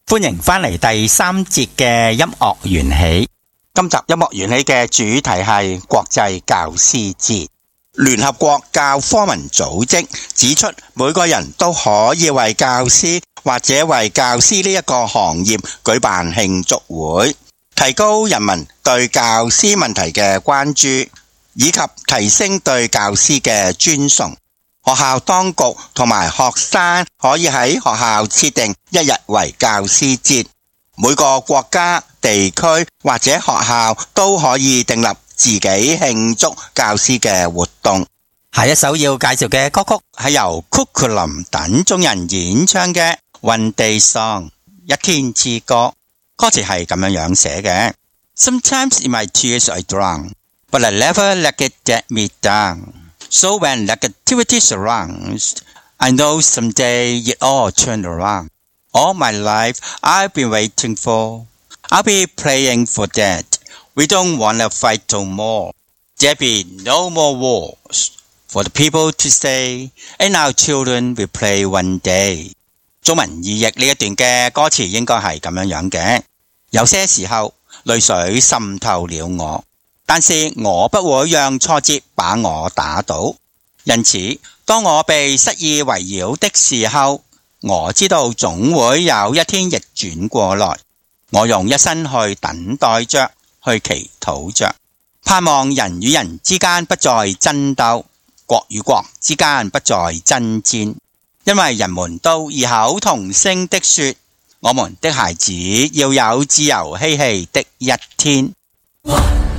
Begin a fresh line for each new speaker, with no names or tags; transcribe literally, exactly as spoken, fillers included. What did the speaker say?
歡迎返嚟第三節嘅音樂緣起。今集音樂緣起嘅主題係國際教師節。聯合國教科文組織指出，每個人都可以為教師或者為教師呢一個行業舉辦慶祝會，提高人民對教師問題嘅關注，以及提升對教師嘅尊崇。學校當局同埋學生可以喺學校設定一日為教師節，每個國家、地區或者學校都可以訂立自己慶祝教師嘅活動。下一首要介紹嘅歌曲係由酷酷林等眾人演唱嘅 One Day Song 一天之歌，歌詞係咁樣樣寫嘅。Sometimes in my tears I drown, but I never let it get me down.So when negativity surrounds, I know someday it all turn around. All my life I've been waiting for. I'll be praying for that. We don't wanna fight no more. There be no more wars for the people to say, and our children will play one day. 中文意譯呢一段嘅歌詞應該係咁樣樣嘅。有些時候淚水滲透了我。但是我不會讓挫折把我打倒，因此當我被失意圍繞的時候，我知道總會有一天逆轉過來。我用一生去等待着，去祈禱着，盼望人與人之間不再爭鬥，國與國之間不再爭戰，因為人們都異口同聲的說，我們的孩子要有自由嬉戲的一天。